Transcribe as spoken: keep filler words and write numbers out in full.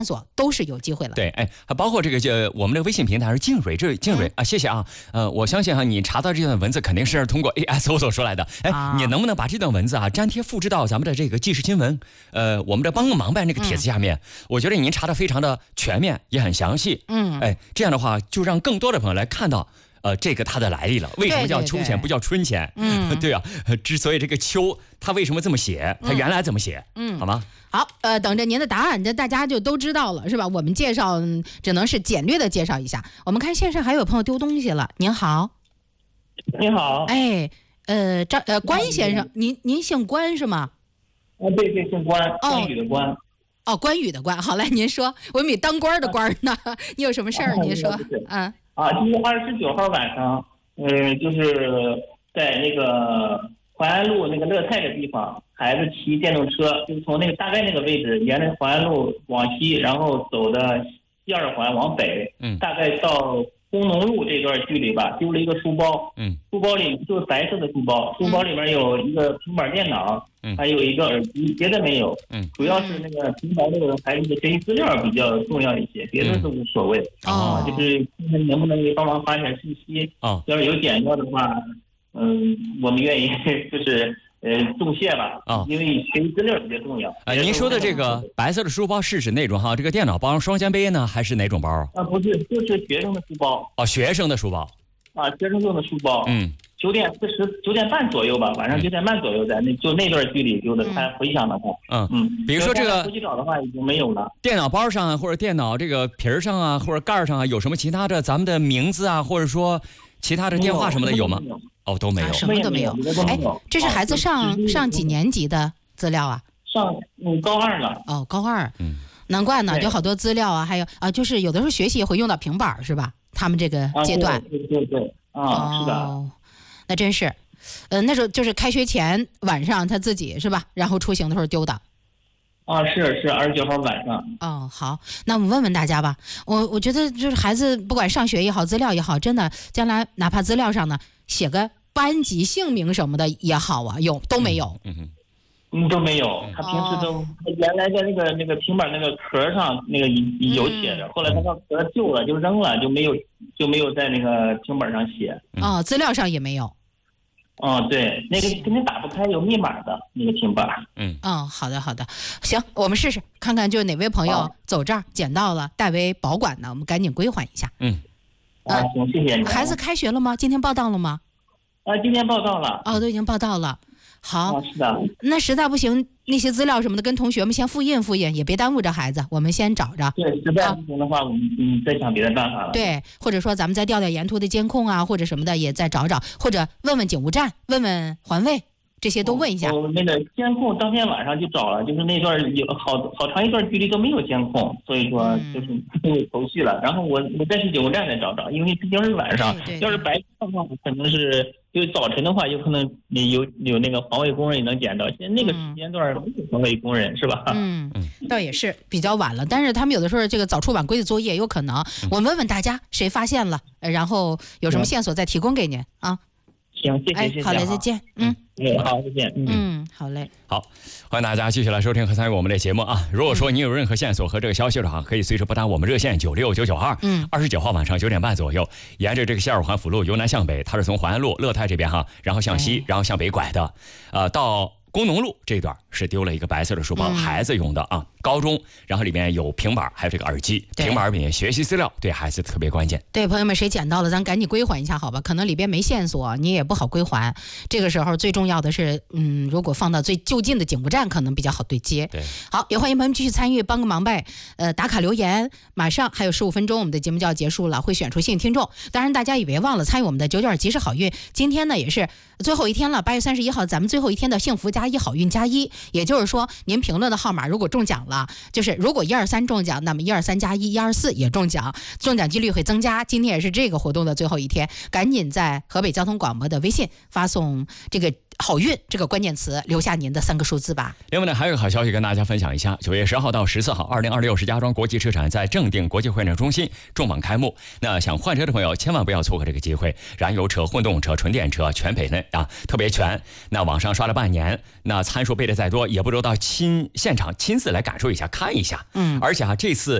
索都是有机会了。 对，哎，包括这个就我们的微信平台是静蕊，这静蕊、嗯、啊，谢谢啊。呃，我相信哈、啊，你查到这段文字肯定是通过 A I 搜索出来的。哎、啊，你能不能把这段文字啊粘贴复制到咱们的这个即时新闻，呃，我们的帮个忙呗那个帖子下面？嗯、我觉得您查的非常的全面，也很详细。嗯，哎，这样的话就让更多的朋友来看到。呃，这个它的来历了，为什么叫秋钱不叫春钱？嗯，对啊，之所以这个秋，它为什么这么写？它原来怎么写？嗯，好吗？ 好，呃，等着您的答案，这大家就都知道了，是吧？我们介绍只能是简略的介绍一下。我们看线上还有朋友丢东西了，您好， 你好， 哎，呃，张呃关先生，您您姓关是吗？ 啊，对对，姓关，关羽的关。 哦，关羽的关，好来，您说，我以为当官的官呢，你有什么事儿？您说，嗯。 啊，就是二十九号晚上，嗯、呃，就是在那个淮安路那个乐泰的地方，孩子骑电动车，就是从那个大概那个位置，沿着淮安路往西，然后走的西二环往北，嗯，大概到工农路这段距离吧，丢了一个书包，嗯，书包里就是白色的书包，书包里面有一个平板电脑，嗯，还有一个耳机，别的没有，嗯，主要是那个平台那个孩子的学习资料比较重要一些，别的是无所谓，嗯、啊，就是能不能给帮忙发一点信息，啊，要是有捡到的话，嗯，我们愿意就是呃重谢吧，啊，因为学习资料比较重要。 呃，您说的这个白色的书包是指哪种哈？这个电脑包双肩背呢，还是哪种包？ 啊，不是，就是学生的书包。 哦，学生的书包。 啊，学生用的书包。嗯。九点四十，九点半左右吧，晚上九点半左右在那就那段距离丢的，他回想的话，嗯嗯， 比如说这个回去找的话已经没有了。 电脑包上或者电脑这个皮儿上啊，或者盖上啊，有什么其他的咱们的名字啊，或者说其他的电话什么的有吗？哦，都没有， 什么都没有。哎，这是孩子上上几年级的资料啊？ 上嗯高二了。 哦，高二，嗯，难怪呢，有好多资料啊，还有啊，就是有的时候学习也会用到平板是吧？他们这个阶段， 对对对，啊，是的， 那真是。呃，那时候就是开学前晚上他自己是吧？然后出行的时候丢的。 啊，是是二十九号晚上。 哦，好，那我们问问大家吧。我我觉得就是孩子不管上学也好，资料也好，真的将来哪怕资料上呢写个班级姓名什么的也好啊，有都没有。 嗯嗯嗯，都没有。他平时都、哦、原来在那个那个平板那个壳上那个有写的，嗯、后来他把壳旧了就扔了，就没有就没有在那个平板上写。 哦，资料上也没有。 哦，对，那个肯定打不开，有密码的那个平板。 嗯，哦，好的，好的，行，我们试试看看，就哪位朋友走这儿捡到了，代为保管呢？我们赶紧归还一下。 嗯， 啊，行，谢谢你。 孩子开学了吗？今天报到了吗？ 啊，今天报到了。 哦，都已经报到了。好、 啊，是的。 那实在不行，那些资料什么的，跟同学们先复印复印，也别耽误着孩子。我们先找着。 对，实在不行的话，啊、我们嗯再想别的办法了。 对，或者说咱们再调调沿途的监控啊，或者什么的，也再找找，或者问问警务站，问问环卫，这些都问一下。 我、哦、那个监控当天晚上就找了，就是那段有好好长一段距离都没有监控，所以说就是没有头绪了。然后我我再去警务站再找找，因为毕竟是晚上， 对对对， 要是白天的话，可能是。就早晨的话，有可能你有有那个环卫工人也能捡到。现在那个时间段没有环卫工人、嗯、是吧？ 嗯，倒也是比较晚了，但是他们有的时候这个早出晚归的作业有可能。嗯、我问问大家谁发现了，然后有什么线索再提供给您啊。 行，谢谢，谢谢。 好嘞，再见。嗯， 嗯，好，再见。 嗯，嗯好嘞。 好，欢迎大家继续来收听和参与我们的节目啊！如果说你有任何线索和这个消息的话，可以随时拨打我们热线九六九九二。嗯，二十九号晚上九点半左右，沿着这个西二环辅路由南向北，它是从淮安路乐泰这边哈，然后向西，嗯、然后向北拐的，呃，到工农路这段是丢了一个白色的书包，嗯、孩子用的啊，高中，然后里面有平板，还有这个耳机，平板里面学习资料对孩子特别关键。 对，朋友们谁捡到了，咱赶紧归还一下好吧？可能里边没线索，你也不好归还。这个时候最重要的是，嗯，如果放到最就近的警务站，可能比较好对接。 对， 好，也欢迎朋友们继续参与，帮个忙呗。呃，打卡留言，马上还有十五分钟，我们的节目就要结束了，会选出幸运听众。当然，大家也别忘了参与我们的九九二及时好运。今天呢也是最后一天了，八月三十一号，咱们最后一天的幸福加一好运加一。也就是说，您评论的号码如果中奖了，就是如果一二三中奖，那么一二三加一，一二四也中奖，中奖几率会增加。今天也是这个活动的最后一天，赶紧在河北交通广播的微信发送这个好运这个关键词，留下您的三个数字吧。 另外呢，还有个好消息跟大家分享一下，九月十号到十四号，二零二六石家庄国际车展在正定国际会展中心重磅开幕。那想换车的朋友千万不要错过这个机会，燃油车、混动车、纯电车全配呢啊，特别全。那网上刷了半年，那参数背的再多，也不如到亲现场亲自来感受。 受一下，看一下。 嗯， 而且啊，这次